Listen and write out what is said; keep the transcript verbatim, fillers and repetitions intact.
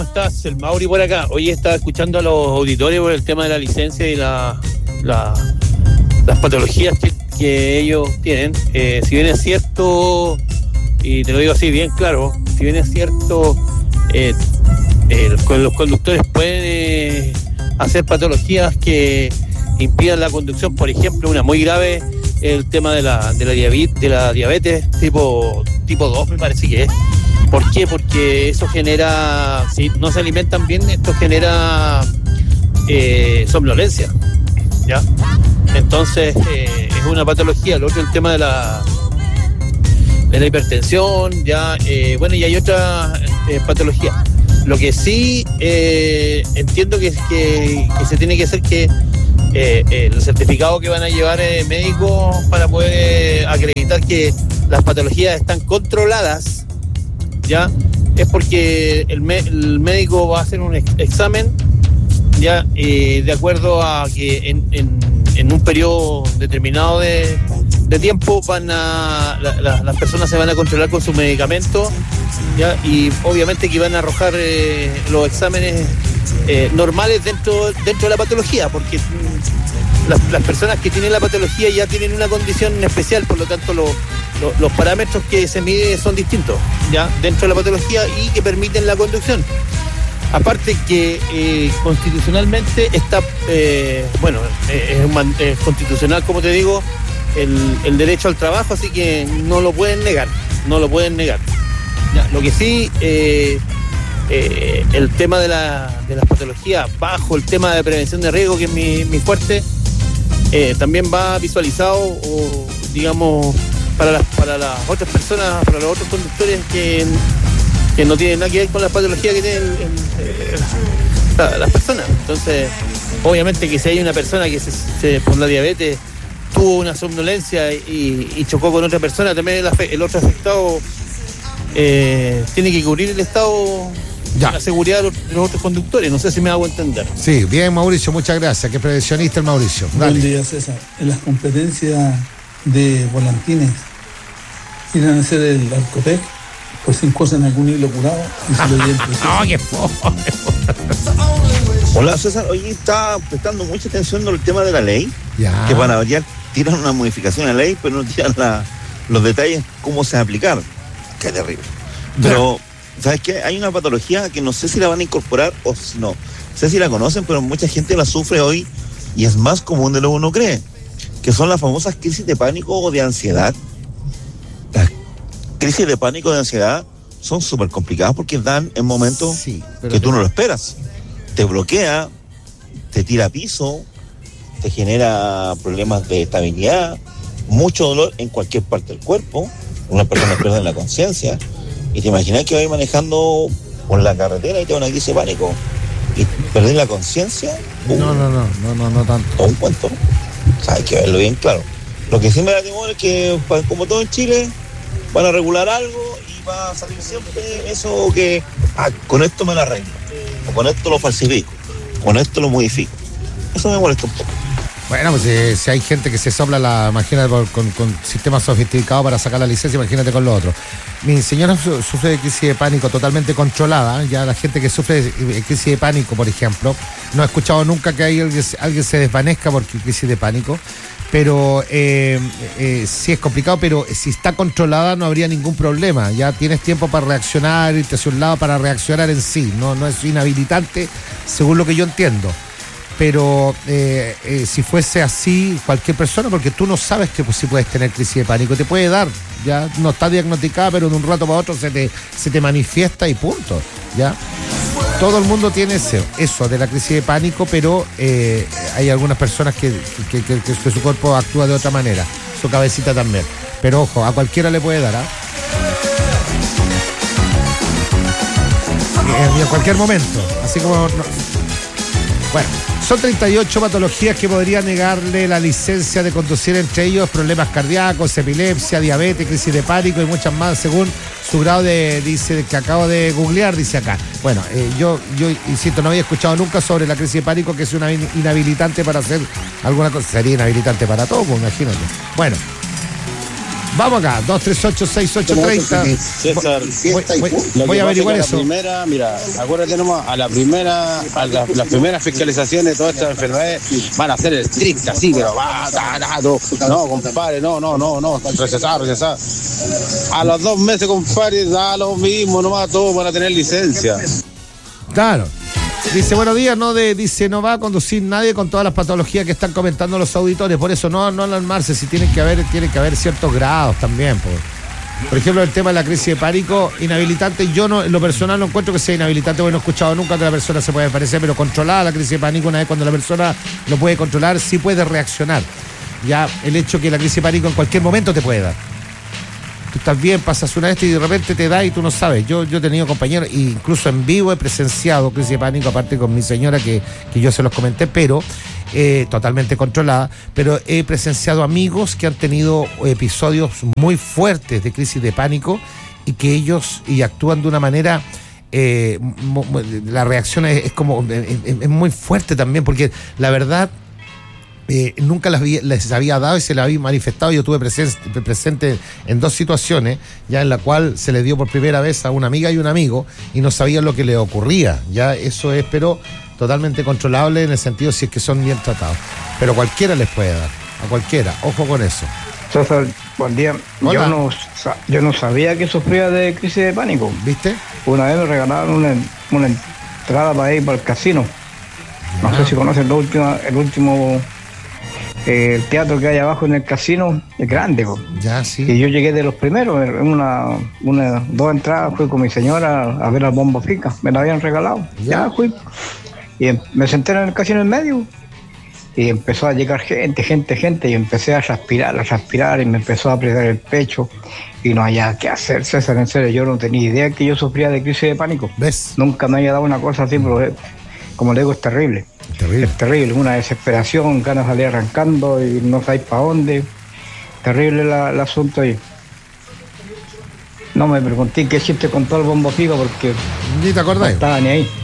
Estás, el Mauri por acá. Hoy estaba escuchando a los auditores por el tema de la licencia y la, la las patologías que, que ellos tienen. Eh, si bien es cierto, y te lo digo así bien claro, si bien es cierto, eh, eh, los conductores pueden eh, hacer patologías que impidan la conducción. Por ejemplo, una muy grave, el tema de la de la diabetes, de la diabetes tipo tipo dos, me parece que es. ¿Por qué? Porque eso genera, si no se alimentan bien, esto genera eh, somnolencia, ¿ya? Entonces, eh, es una patología. Lo otro, el tema de la de la hipertensión, ya, eh, bueno, y hay otras eh, patologías. Lo que sí eh, entiendo que, que, que se tiene que hacer que eh, el certificado que van a llevar eh, médicos para poder eh, acreditar que las patologías están controladas, ya, es porque el, me, el médico va a hacer un ex, examen, ya, eh, de acuerdo a que en, en, en un periodo determinado de, de tiempo van a la, la, las personas se van a controlar con sus medicamentos, ya, y obviamente que van a arrojar eh, los exámenes eh, normales dentro dentro de la patología, porque las, las personas que tienen la patología ya tienen una condición especial, por lo tanto lo, lo, los parámetros que se miden son distintos, ya, dentro de la patología, y que permiten la conducción. Aparte que eh, constitucionalmente está, eh, bueno, eh, es, es constitucional, como te digo, el, el derecho al trabajo, así que no lo pueden negar, no lo pueden negar. Ya, lo que sí, eh, eh, el tema de, la, de las patologías, bajo el tema de prevención de riesgo, que es mi, mi fuerte, eh, también va visualizado, o, digamos, para las, para las otras personas, para los otros conductores que, que no tienen nada que ver con la patología que tienen el, el, la, las personas. Entonces, obviamente que si hay una persona que se, se, por la diabetes tuvo una somnolencia y, y chocó con otra persona, también el, el otro afectado eh, tiene que cubrir el Estado, ya, la seguridad de los, de los otros conductores. No sé si me hago entender. Sí, bien, Mauricio, muchas gracias. Qué prevencionista el Mauricio. Dale. Buen día, César. En las competencias de volantines irán a hacer el Arcotec, pues se encosan algún hilo curado y se lo lleven. No, qué pobre. Hola, César. Hoy está prestando mucha atención al tema de la ley, ya, que para variar tiran una modificación a la ley, pero no tiran la, los detalles cómo se va a aplicar. Qué terrible. Pero, ¿sabes qué? Hay una patología que no sé si la van a incorporar o si no. No sé si la conocen, pero mucha gente la sufre hoy y es más común de lo que uno cree, que son las famosas crisis de pánico o de ansiedad. Las crisis de pánico o de ansiedad son súper complicadas porque dan en momentos sí, que tú no lo esperas. Te bloquea, te tira a piso, te genera problemas de estabilidad, mucho dolor en cualquier parte del cuerpo. Una persona pierde la conciencia y te imaginas que vas manejando por la carretera y te da una crisis de pánico y perder la conciencia. Uh, no, no, no, no, no, no tanto. Todo un cuento. O sea, hay que verlo bien claro. Lo que sí me da temor es que, como todo en Chile, van a regular algo y va a salir siempre eso que, ah, con esto me lo arreglo, o con esto lo falsifico, con esto lo modifico. Eso me molesta un poco. Bueno, pues eh, si hay gente que se sopla la, imagínate, con, con sistemas sofisticados para sacar la licencia, imagínate con lo otro. Mi señora su, sufre de crisis de pánico totalmente controlada. Ya la gente que sufre de crisis de pánico, por ejemplo, no he escuchado nunca que alguien, alguien se desvanezca por crisis de pánico, pero eh, eh, sí es complicado, pero si está controlada no habría ningún problema. Ya tienes tiempo para reaccionar, irte hacia un lado para reaccionar en sí. No, no es inhabilitante, según lo que yo entiendo. Pero eh, eh, si fuese así, cualquier persona, porque tú no sabes que pues, si puedes tener crisis de pánico, te puede dar, ya no está diagnosticada, pero de un rato para otro se te, se te manifiesta y punto, ya. Todo el mundo tiene ese, eso de la crisis de pánico, pero eh, hay algunas personas que, que, que, que, que su cuerpo actúa de otra manera, su cabecita también. Pero ojo, a cualquiera le puede dar, ¿ah? ¿eh? Y en cualquier momento, así como... No. Bueno, son treinta y ocho patologías que podrían negarle la licencia de conducir, entre ellos problemas cardíacos, epilepsia, diabetes, crisis de pánico y muchas más, según su grado de, dice, que acabo de googlear, dice acá. Bueno, eh, yo, yo insisto, no había escuchado nunca sobre la crisis de pánico, que es una inhabilitante para hacer alguna cosa. Sería inhabilitante para todo, pues imagínate. Bueno, Vamos acá, dos tres ocho, seis ocho tres cero. César, Voy, voy- lo voy que a pasa averiguar es que eso. a la primera, mira, acuérdate nomás, a la primera, a la- las primeras fiscalizaciones de todas estas enfermedades van a ser estrictas, así, pero va, da, da, do. No, compadre, no, no, no, no, rechazar, rechazar. A los dos meses, compadre, da lo mismo, nomás todos van a tener licencia. Claro. Dice, buenos días, no de, dice, no va a conducir nadie con todas las patologías que están comentando los auditores, por eso no, no alarmarse, si tienen que haber, tienen que haber ciertos grados también, por, por ejemplo, el tema de la crisis de pánico, inhabilitante, yo no, en lo personal no encuentro que sea inhabilitante, porque no he escuchado nunca que la persona se puede parecer, pero controlada la crisis de pánico, una vez cuando la persona lo puede controlar, sí puede reaccionar. Ya el hecho que la crisis de pánico en cualquier momento te puede dar. Tú estás bien, pasas una vez y de repente te da y tú no sabes. Yo, yo he tenido compañeros, incluso en vivo he presenciado crisis de pánico, aparte con mi señora que, que yo se los comenté, pero eh, totalmente controlada, pero he presenciado amigos que han tenido episodios muy fuertes de crisis de pánico y que ellos y actúan de una manera... Eh, mo- mo- la reacción es, es como es, es muy fuerte también, porque la verdad Eh, nunca las había- les había dado y se las había manifestado. Yo tuve presen- presente en dos situaciones, ya en la cual se le dio por primera vez a una amiga y un amigo y no sabían lo que le ocurría. Ya eso es, pero totalmente controlable en el sentido si es que son bien tratados. Pero cualquiera les puede dar, a cualquiera, ojo con eso. César, buen día. Hola. Yo no, sa- yo no sabía que sufría de crisis de pánico. ¿Viste? Una vez me regalaron una, una entrada para ir para el casino. No Ah. sé si conocen la última, el último eh, el teatro que hay abajo en el casino, es grande. Po. Ya, Y sí. yo llegué de los primeros, en una, una, dos entradas, fui con mi señora a ver las bombas ficas, me la habían regalado. Ya. Ya, fui. Y em- me senté en el casino en medio. Y empezó a llegar gente, gente, gente, y empecé a respirar, a respirar, y me empezó a apretar el pecho, y no había qué hacer, César, en serio, yo no tenía idea que yo sufría de crisis de pánico. ¿Ves? Nunca me había dado una cosa así, pero eh, como le digo, es terrible. Terrible. Es terrible, una desesperación, ganas de salir arrancando y no sabéis para dónde. Terrible la- el asunto ahí. No me pregunté qué chiste con todo el bombo fica porque Ni te no acordáis. estaba ni ahí.